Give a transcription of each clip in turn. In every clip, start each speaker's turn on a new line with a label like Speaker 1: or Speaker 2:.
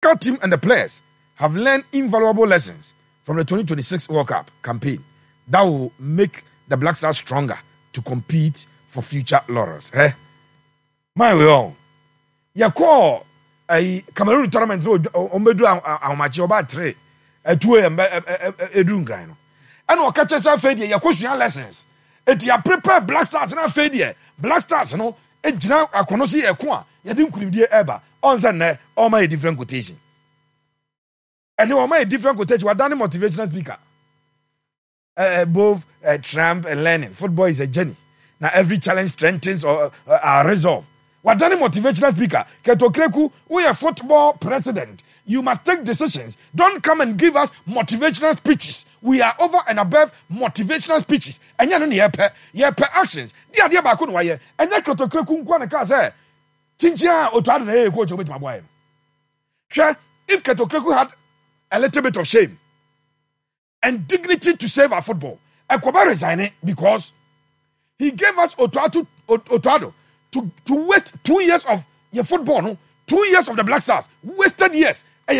Speaker 1: team and the players have learned invaluable lessons from the 2026 World Cup campaign that will make the Black Stars stronger to compete for future laurels. My way on. You call a Cameroon tournament omedu ahomachi oba 3 2 edun gran no. And we catch us afedi you kwusua lessons. It ya prepare Black Stars na afedi Black Stars no ejina akonosi eko a ye de nkunimdie eba onse na all my different quotation. And all my different quotation we done motivational speaker. Both Trump and Lenin. Football is a journey. Now every challenge strengthens our resolve. What done motivational speaker? Ketokreku, we are football president. You must take decisions. Don't come and give us motivational speeches. We are over and above motivational speeches. And you know yepe actions. Dia ba ko no waye. And you Ketokreku nkwa na ka say chinchia otuado na ye coach obet maboy. If Ketokreku had a little bit of shame and dignity to save our football, Ekoba resigned because he gave us Otuado to waste 2 years of your football, no? 2 years of the Black Stars, wasted years.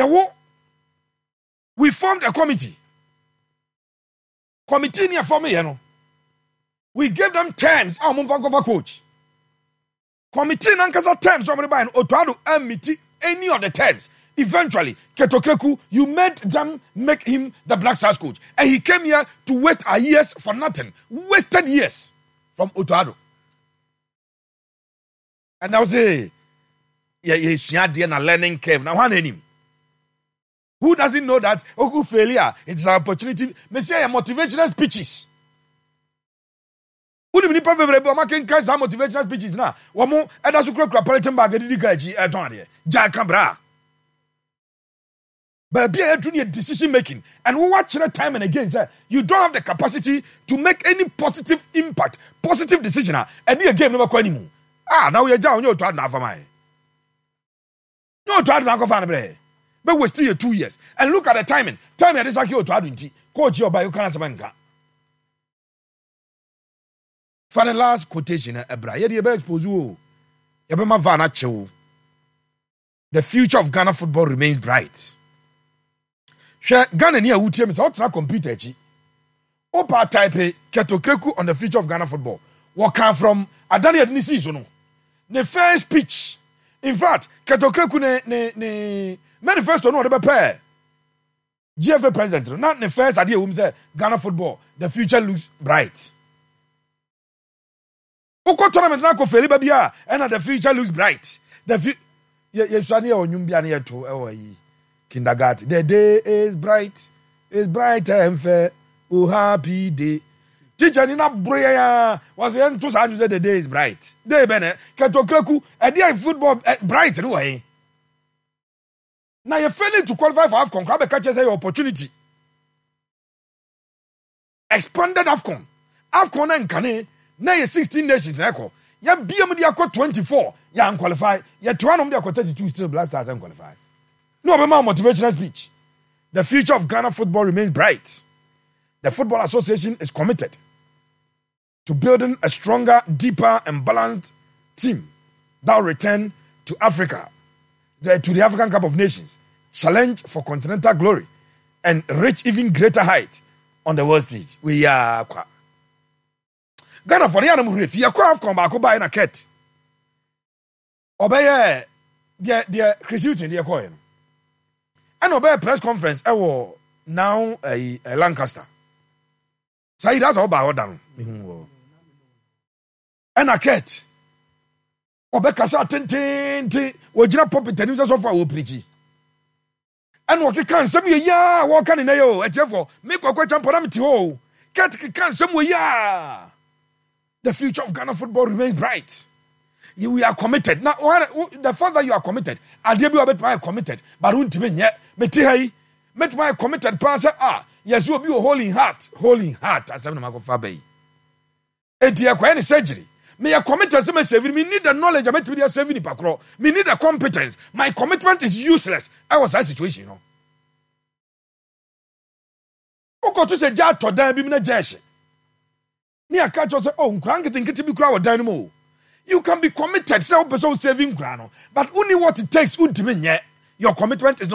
Speaker 1: We formed a committee. Committee near for me, you know. We gave them terms. I'm a coach. Committee nankasa terms. Otuado meet any of the terms. Eventually, Ketokreku, you made them make him the Black Stars coach. And he came here to waste our years for nothing. Wasted years from Otuado. And I was say, yeah, learning curve. Now, one name. Who doesn't know that Oku failure? It's an opportunity. Me say motivational speeches. Who do you making motivational speeches now? Womo, Eda Sukro Krapolitan Bag, Edikaji, Atonia, Jack Cabra. But be a decision making. And we watch it time and again, sir. You don't have the capacity to make any positive impact, positive decision. And the game never quite anymore. Now you're down, you're trying to have a mind. No, trying to have a mind. But we're still 2 years. And look at the timing. Timing is like you're trying to coach your bio cancer. For the last quotation, Ebra, you expose you. Yabema Vana Chew. The future of Ghana football remains bright. Ghana near UTM is out computer. Opa type Ketokreku on the future of Ghana football. What come from Adani Adini season? The first pitch. In fact, Ketokreku ne manifesto no the pair. GFA president. Not the first idea whom say Ghana football. The future looks bright. Oko tournament na ko feli babia and the future looks bright. The Yesani or Nyumbia near to kindergarten. The day is bright and fair. Oh, happy day. Teacher Nina Brea was the end to say the day is bright. Day bene, Ketokreku, a day football bright anyway. Now you're failing to qualify for AFCON. Grab a catches your opportunity. Expanded AFCON. AFCON and Kane. Now you're 16 nations. Ya BM Diako 24. Ya unqualified. Ya Tuanum Diako 32 still Black Stars unqualified. No, but my motivational speech. The future of Ghana football remains bright. The Football Association is committed to building a stronger, deeper, and balanced team that will return to Africa, to the African Cup of Nations, challenge for continental glory, and reach even greater height on the world stage. We are Ghana for the animal reef. You have come back by a cat. Obey the Chris Hilton, dear coin. And obey a press conference. Now a Lancaster. So that's all about down. And a cat. Obekasa tintin. Wajina pop it and you just offer a pretty. And what can some ya walk in a yo at Jeffo. Make a question paramity ho. Cat can somewhere ya. The future of Ghana football remains bright. We are committed. Now, the fact that you are committed, I'll give you a bit more committed. But won't mean yet. Met my committed passer. Yes, you will be a holy heart. Holy heart. As I'm not Fabe. And dear, any surgery. Me a committed as a saving. Me need the knowledge. I met to be a saving pacro. Me need the competence. My commitment is useless. I was that situation, you know. Who got to say, Jat or Dan Bimina Jash? Me a catch was, oh, crank it and get to be crowd dynamo. You can be committed, self-saving grano, but only what it takes, your commitment is not.